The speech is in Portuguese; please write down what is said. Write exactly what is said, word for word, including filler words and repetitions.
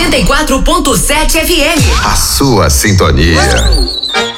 noventa e quatro ponto sete F M. A sua sintonia.